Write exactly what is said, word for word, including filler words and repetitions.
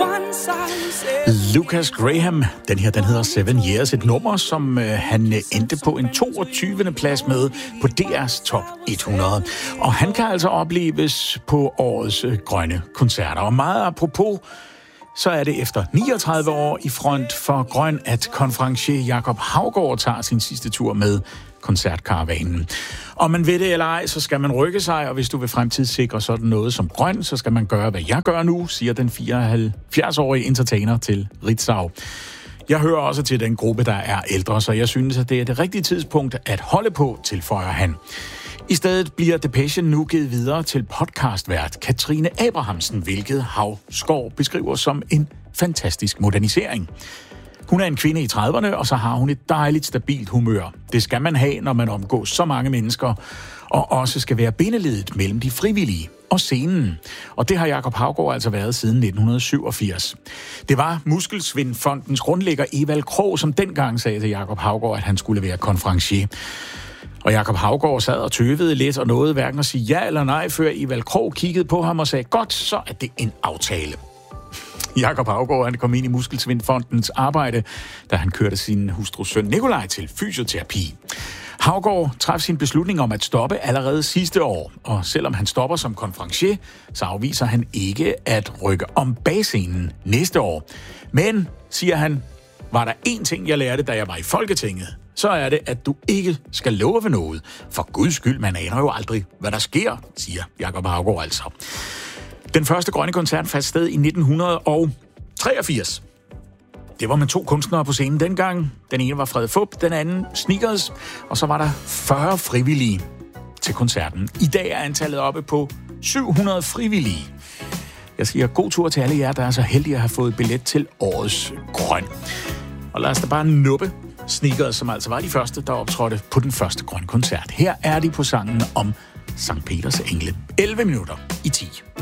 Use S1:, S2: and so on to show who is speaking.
S1: Lucas Graham, den her, den hedder Seven Years, et nummer, som øh, han øh, endte på en toogtyvende plads med på D R's top hundrede. Og han kan altså opleves på årets øh, grønne koncerter. Og meget apropos, så er det efter niogtredive år i front for grøn, at konferencier Jakob Haugaard tager sin sidste tur med koncertkaravanen. Om man ved det eller ej, så skal man rykke sig, og hvis du vil fremtidssikre sådan noget som grøn, så skal man gøre, hvad jeg gør nu, siger den fireoghalvfjerds-årige entertainer til Ritzau. Jeg hører også til den gruppe, der er ældre, så jeg synes, at det er det rigtige tidspunkt at holde på, tilføjer han. I stedet bliver Depeche nu givet videre til podcastvært Katrine Abrahamsen, hvilket Haugaard beskriver som en fantastisk modernisering. Hun er en kvinde i trediverne, og så har hun et dejligt, stabilt humør. Det skal man have, når man omgås så mange mennesker, og også skal være bindeledet mellem de frivillige og scenen. Og det har Jakob Haugaard altså været siden nitten syvogfirs. Det var Muskelsvindfondens grundlægger Evald Krog, som dengang sagde til Jakob Haugaard, at han skulle være konferencier. Og Jakob Haugaard sad og tøvede lidt og nåede hverken at sige ja eller nej, før Evald Krog kiggede på ham og sagde, godt, så er det en aftale. Jakob Haugaard, han kom ind i Muskelsvindfondens arbejde, da han kørte sin hustrus søn Nikolaj til fysioterapi. Haugaard traf sin beslutning om at stoppe allerede sidste år, og selvom han stopper som konferencier, så afviser han ikke at rykke om bagscenen næste år. Men, siger han, var der én ting, jeg lærte, da jeg var i Folketinget, så er det, at du ikke skal love ved noget. For guds skyld, man aner jo aldrig, hvad der sker, siger Jakob Haugaard altså. Den første grønne koncert fandt sted i nitten treogfirs. Det var med to kunstnere på scenen dengang. Den ene var Fred Fup, den anden Snickers, og så var der fyrre frivillige til koncerten. I dag er antallet oppe på syv hundrede frivillige. Jeg siger god tur til alle jer, der er så heldige at have fået billet til årets grøn. Og lad os da bare nuppe Snickers, som altså var de første, der optrådte på den første grønne koncert. Her er de på sangen om Sankt Peters Engle. elleve minutter i ti.